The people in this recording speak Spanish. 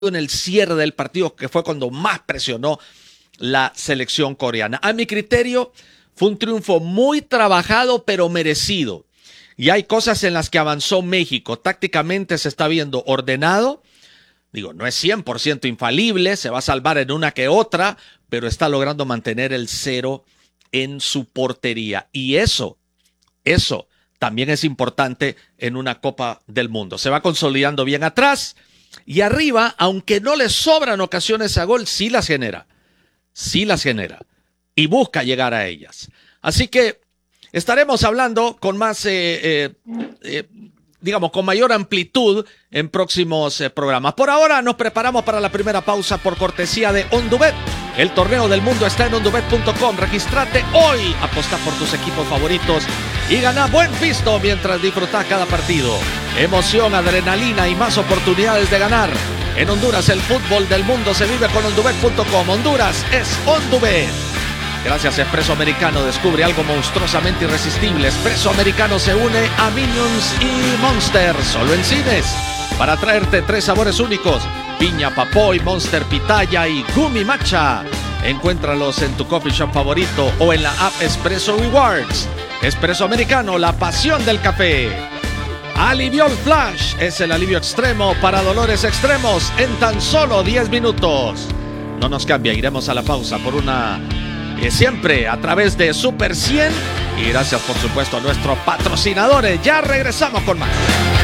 en el cierre del partido, que fue cuando más presionó la selección coreana. A mi criterio, fue un triunfo muy trabajado, pero merecido. Y hay cosas en las que avanzó México. Tácticamente se está viendo ordenado. Digo, no es 100% infalible, se va a salvar en una que otra, pero está logrando mantener el cero en su portería. Y eso también es importante en una Copa del Mundo. Se va consolidando bien atrás y arriba, aunque no le sobran ocasiones a gol, sí las genera y busca llegar a ellas. Así que estaremos hablando con más, con mayor amplitud en próximos programas. Por ahora nos preparamos para la primera pausa por cortesía de Ondubet. El torneo del mundo está en ondubet.com. Regístrate hoy, aposta por tus equipos favoritos y gana buen pisto mientras disfrutas cada partido. Emoción, adrenalina y más oportunidades de ganar. En Honduras el fútbol del mundo se vive con ondubet.com. Honduras es Ondubet. Gracias a Espresso Americano, descubre algo monstruosamente irresistible. Espresso Americano se une a Minions y Monster, solo en cines, para traerte 3 sabores únicos: piña papoy, Monster pitaya y gumi matcha. Encuéntralos en tu coffee shop favorito o en la app Espresso Rewards. Espresso Americano, la pasión del café. Aliviol Flash es el alivio extremo para dolores extremos en tan solo 10 minutos. No nos cambia, iremos a la pausa por una... siempre a través de Super 100. Y gracias por supuesto a nuestros patrocinadores. Ya regresamos con más.